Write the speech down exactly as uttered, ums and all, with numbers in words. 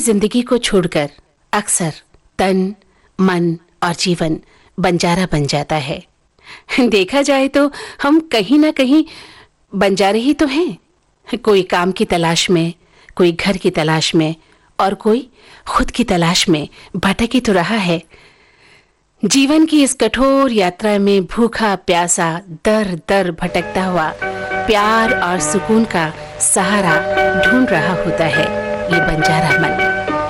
जिंदगी को छोड़कर अक्सर तन, मन और जीवन बंजारा बन जाता है। देखा जाए तो हम कहीं ना कहीं बंजारे ही तो हैं। कोई काम की तलाश में, कोई घर की तलाश में और कोई खुद की तलाश में भटक ही तो रहा है। जीवन की इस कठोर यात्रा में भूखा प्यासा दर दर भटकता हुआ प्यार और सुकून का सहारा ढूंढ रहा होता है ये बंजारा मन।